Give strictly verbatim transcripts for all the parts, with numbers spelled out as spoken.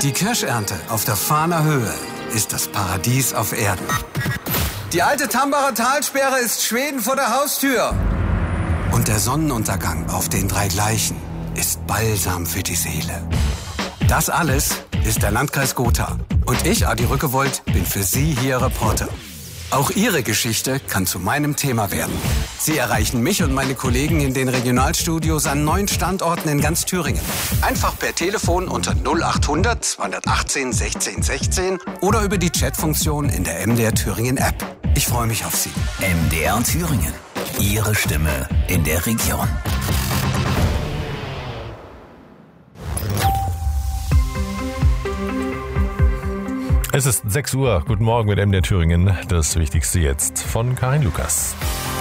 Die Kirschernte auf der Fahner Höhe ist das Paradies auf Erden. Die alte Tambacher Talsperre ist Schweden vor der Haustür. Und der Sonnenuntergang auf den drei Gleichen ist Balsam für die Seele. Das alles ist der Landkreis Gotha. Und ich, Adi Rückewold, bin für Sie hier Reporter. Auch Ihre Geschichte kann zu meinem Thema werden. Sie erreichen mich und meine Kollegen in den Regionalstudios an neun Standorten in ganz Thüringen. Einfach per Telefon unter null achthundert zweihundertachtzehn sechzehn sechzehn oder über die Chatfunktion in der M D R Thüringen App. Ich freue mich auf Sie. M D R Thüringen. Ihre Stimme in der Region. Es ist sechs Uhr. Guten Morgen mit M D R Thüringen. Das Wichtigste jetzt von Karin Lukas.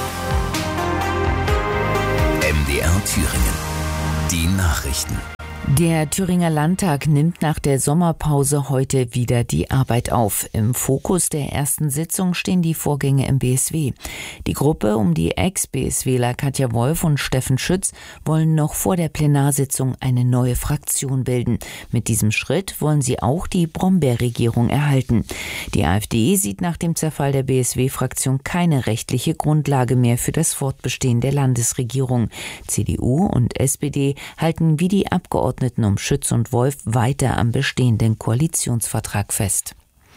M D R Thüringen. Die Nachrichten. Der Thüringer Landtag nimmt nach der Sommerpause heute wieder die Arbeit auf. Im Fokus der ersten Sitzung stehen die Vorgänge im B S W. Die Gruppe um die Ex-BSWler Katja Wolf und Steffen Schütz wollen noch vor der Plenarsitzung eine neue Fraktion bilden. Mit diesem Schritt wollen sie auch die Brombeerregierung erhalten. Die AfD sieht nach dem Zerfall der B S W-Fraktion keine rechtliche Grundlage mehr für das Fortbestehen der Landesregierung. C D U und S P D halten wie die Abgeordneten um Schütz und Wolf weiter am bestehenden Koalitionsvertrag fest.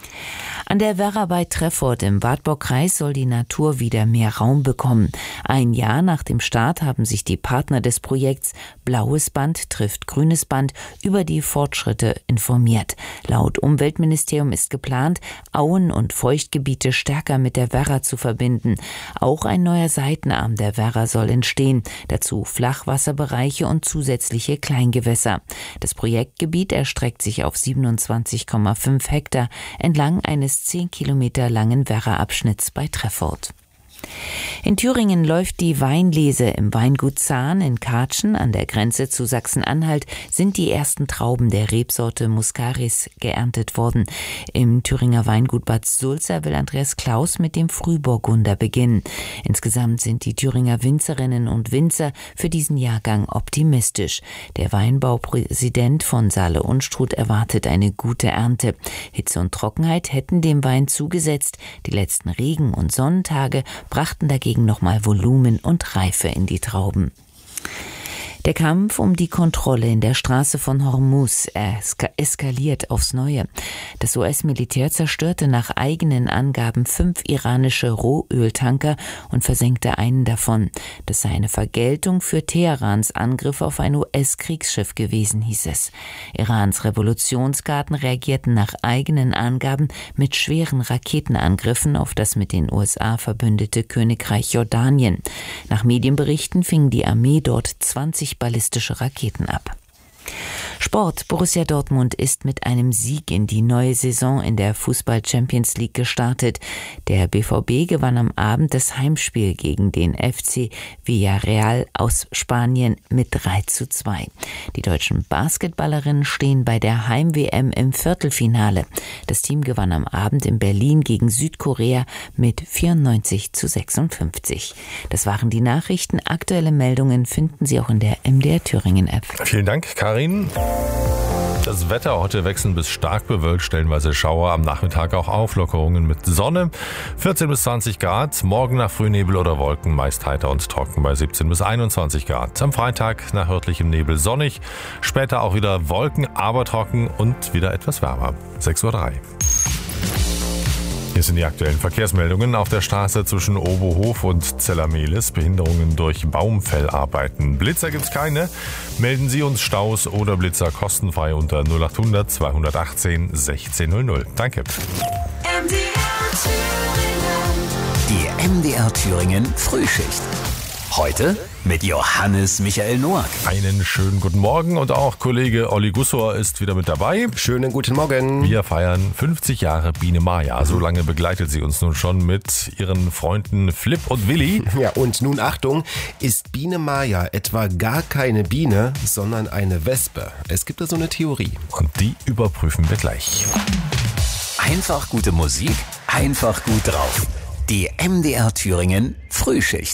An der Werra bei Treffort im Wartburgkreis soll die Natur wieder mehr Raum bekommen. Ein Jahr nach dem Start haben sich die Partner des Projekts Blaues Band trifft Grünes Band über die Fortschritte informiert. Laut Umweltministerium ist geplant, Auen und Feuchtgebiete stärker mit der Werra zu verbinden. Auch ein neuer Seitenarm der Werra soll entstehen. Dazu Flachwasserbereiche und zusätzliche Kleingewässer. Das Projektgebiet erstreckt sich auf siebenundzwanzig Komma fünf Hektar entlang eines zehn Kilometer langen Werra-Abschnitts bei Treffort. In Thüringen läuft die Weinlese. Im Weingut Zahn in Katschen an der Grenze zu Sachsen-Anhalt sind die ersten Trauben der Rebsorte Muscaris geerntet worden. Im Thüringer Weingut Bad Sulza will Andreas Klaus mit dem Frühburgunder beginnen. Insgesamt sind die Thüringer Winzerinnen und Winzer für diesen Jahrgang optimistisch. Der Weinbaupräsident von Saale Unstrut erwartet eine gute Ernte. Hitze und Trockenheit hätten dem Wein zugesetzt. Die letzten Regen- und Sonnentage brachten dagegen nochmal Volumen und Reife in die Trauben. Der Kampf um die Kontrolle in der Straße von Hormuz eskaliert aufs Neue. Das U S-Militär zerstörte nach eigenen Angaben fünf iranische Rohöltanker und versenkte einen davon. Das sei eine Vergeltung für Teherans Angriff auf ein U S-Kriegsschiff gewesen, hieß es. Irans Revolutionsgarden reagierten nach eigenen Angaben mit schweren Raketenangriffen auf das mit den U S A verbündete Königreich Jordanien. Nach Medienberichten fing die Armee dort zwanzig ballistische Raketen ab. Sport. Borussia Dortmund ist mit einem Sieg in die neue Saison in der Fußball-Champions League gestartet. Der B V B gewann am Abend das Heimspiel gegen den F C Villarreal aus Spanien mit drei zu zwei. Die deutschen Basketballerinnen stehen bei der Heim-W M im Viertelfinale. Das Team gewann am Abend in Berlin gegen Südkorea mit vierundneunzig zu sechsundfünfzig. Das waren die Nachrichten. Aktuelle Meldungen finden Sie auch in der M D R Thüringen App. Vielen Dank, Karin. Das Wetter heute wechselnd bis stark bewölkt, stellenweise Schauer, am Nachmittag auch Auflockerungen mit Sonne, vierzehn bis zwanzig Grad, morgen nach Frühnebel oder Wolken, meist heiter und trocken bei siebzehn bis einundzwanzig Grad. Am Freitag nach örtlichem Nebel sonnig, später auch wieder Wolken, aber trocken und wieder etwas wärmer. sechs Uhr drei. Hier sind die aktuellen Verkehrsmeldungen auf der Straße zwischen Oberhof und Zellermehlis. Behinderungen durch Baumfellarbeiten. Blitzer gibt's keine. Melden Sie uns Staus oder Blitzer kostenfrei unter null achthundert zweihundertachtzehn sechzehn null null. Danke. Die M D R Thüringen Frühschicht. Heute mit Johannes Michael Noack. Einen schönen guten Morgen und auch Kollege Olli Gussor ist wieder mit dabei. Schönen guten Morgen. Wir feiern fünfzig Jahre Biene Maya. So lange begleitet sie uns nun schon mit ihren Freunden Flip und Willi. Ja, und nun Achtung, ist Biene Maya etwa gar keine Biene, sondern eine Wespe? Es gibt da so eine Theorie. Und die überprüfen wir gleich. Einfach gute Musik, einfach gut drauf. Die M D R Thüringen Frühschicht.